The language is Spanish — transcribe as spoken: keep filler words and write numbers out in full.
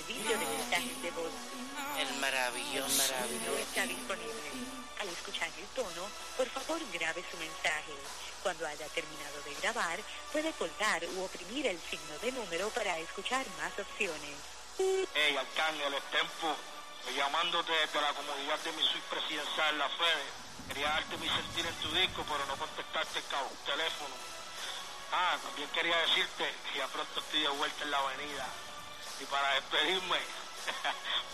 servicio de mensajes de voz. El maravilloso. No está disponible. Al escuchar el tono, por favor grabe su mensaje. Cuando haya terminado de grabar, puede colgar u oprimir el signo de número para escuchar más opciones. Hey, Arcángel, es Tempo. Estoy llamándote desde la comodidad de mi suite presidencial, la Fede. Quería darte mi sentir en tu disco, pero no contestaste el cabo, teléfono. Ah, también quería decirte que ya pronto estoy de vuelta en la avenida. Y para despedirme...